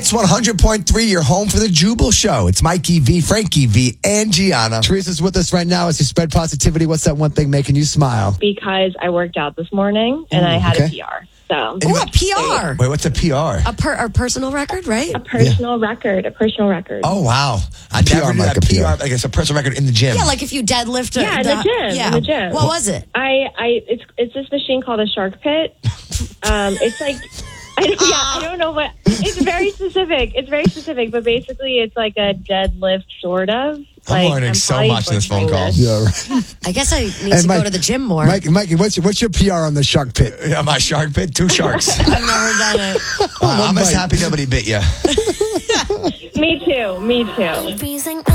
Hits 100.3, your home for the Jubal Show. It's Mikey V, Frankie V, and Gianna. Teresa's with us right now as you spread positivity. What's that one thing making you smile? Because I worked out this morning and I had a PR. So. Ooh, a PR. Wait, what's a PR? A personal record, right? A personal record. Oh, wow. I PR never knew like that a PR. PR. I guess a personal record in the gym. Yeah, like if you deadlift. Yeah, in the gym. Yeah. In the gym. What was it? It's this machine called a shark pit. It's like. I don't know what. It's very specific. But basically, it's like a deadlift, sort of. I'm learning so much in this phone call. Yeah, right. I guess I need to go to the gym more. Mikey, what's your PR on the shark pit? Yeah, my shark pit, 2 sharks. I've never done it. I'm as happy nobody bit you. Me too.